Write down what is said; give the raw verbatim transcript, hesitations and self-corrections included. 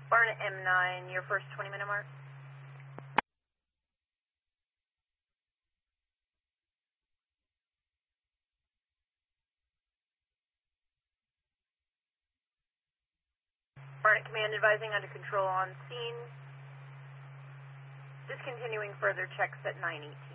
Barnett M nine, your first twenty minute mark. Barnett Command advising under control on scene. Discontinuing further checks at nine eighteen.